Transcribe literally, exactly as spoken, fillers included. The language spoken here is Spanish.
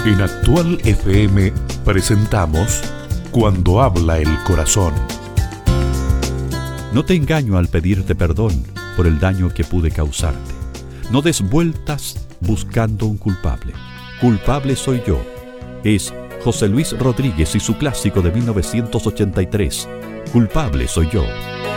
En Actual F M presentamos Cuando habla el corazón. No te engaño al pedirte perdón por el daño que pude causarte. No des vueltas buscando un culpable. Culpable soy yo. Es José Luis Rodríguez y su clásico de mil novecientos ochenta y tres. Culpable soy yo.